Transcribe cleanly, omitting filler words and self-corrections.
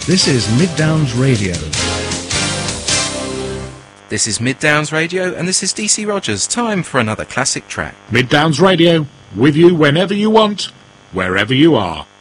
This is Mid Downs Radio. This is Mid Downs Radio, and this is DC Rogers. Time for another classic track. Mid Downs Radio, with you whenever you want, wherever you are.